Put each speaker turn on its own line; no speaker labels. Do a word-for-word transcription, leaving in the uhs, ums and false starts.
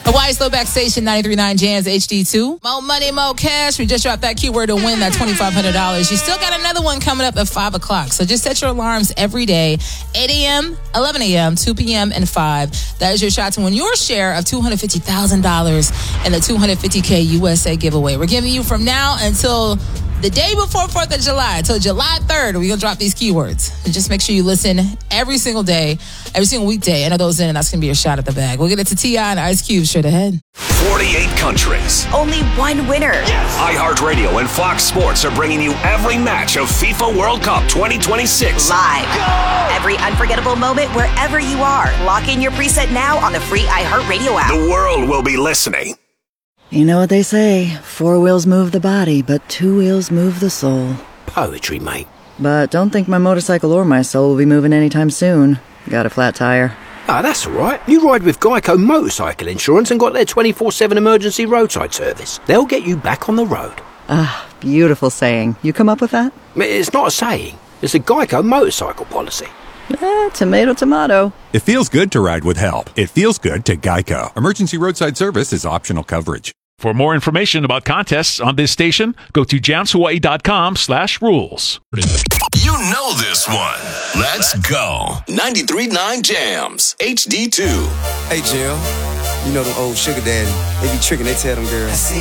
Hawaii's Throwback Station, ninety-three point nine Jams H D two. Mo money, mo cash. We just dropped that keyword to win that twenty-five hundred dollars. You still got another one coming up at five o'clock. So just set your alarms every day, eight a.m., eleven a.m., two p.m., and five. That is your shot to win your share of two hundred fifty thousand dollars in the two hundred fifty K U S A giveaway. We're giving you from now until the day before fourth of July, until July third, we're going to drop these keywords. And just make sure you listen every single day, every single weekday. Enter those in, and that's going to be your shot at the bag. We'll get it to T I and Ice Cube straight ahead.
forty-eight countries.
Only one winner.
Yes. iHeartRadio and Fox Sports are bringing you every match of FIFA World Cup twenty twenty-six.
Live. Go! Every unforgettable moment wherever you are. Lock in your preset now on the free iHeartRadio app.
The world will be listening.
You know what they say, four wheels move the body, but two wheels move the soul.
Poetry, mate.
But don't think my motorcycle or my soul will be moving anytime soon. Got a flat tire.
Ah, that's all right. You ride with Geico Motorcycle Insurance and got their twenty-four seven emergency roadside service. They'll get you back on the road.
Ah, beautiful saying. You come up with that?
It's not a saying. It's a Geico motorcycle policy.
Eh, tomato, tomato.
It feels good to ride with help. It feels good to Geico. Emergency roadside service is optional coverage.
For more information about contests on this station, go to jams hawaii dot com slash rules.
You know this one. Let's go. ninety-three point nine Jams H D two.
Hey, Jill. You know them old sugar daddy. They be tricking, they tell them girls.